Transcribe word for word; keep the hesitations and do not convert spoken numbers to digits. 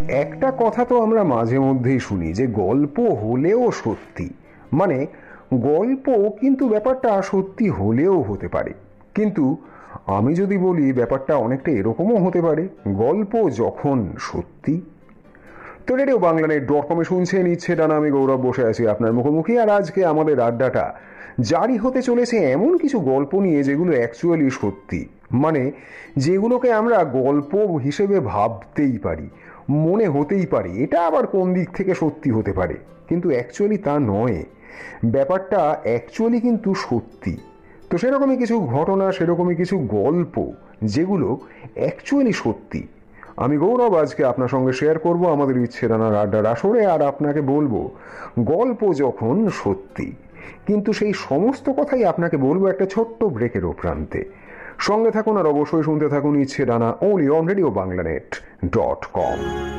একটা কথা তো আমরা মাঝে মধ্যেই শুনি যে গল্প হলেও সত্যি, মানে গল্প কিন্তু ব্যাপারটা সত্যি হলেও হতে পারে। কিন্তু আমি যদি বলি ব্যাপারটা অনেকটা এরকমও হতে পারে, গল্প যখন সত্যি। তো রেডিও বাংলা নেট ডট কমে শুনছেন ইচ্ছে ডানা, আমি গৌরব বসে আছি আপনার মুখোমুখি। আর আজকে আমাদের আড্ডাটা জারি হতে চলেছে এমন কিছু গল্প নিয়ে যেগুলো অ্যাকচুয়ালি সত্যি, মানে যেগুলোকে আমরা গল্প হিসেবে ভাবতেই পারি, মনে হতেই পারে এটা আবার কোন দিক থেকে সত্যি হতে পারে, কিন্তু অ্যাকচুয়ালি তা নয়, ব্যাপারটা অ্যাকচুয়ালি কিন্তু সত্যি। তো সেরকমই কিছু ঘটনা, সেরকমই কিছু গল্প যেগুলো অ্যাকচুয়ালি সত্যি আমি গৌরব আজকে আপনার সঙ্গে শেয়ার করব আমাদের ইচ্ছে রানার আড্ডার আসরে। আর আপনাকে বলবো গল্প যখন সত্যি, কিন্তু সেই সমস্ত কথাই আপনাকে বলবো একটা ছোট্ট ব্রেকের প্রান্তে। সঙ্গে থাকুন আর অবশ্যই শুনতে থাকুন ইচ্ছে ডানা, only on radio Bangla net dot com.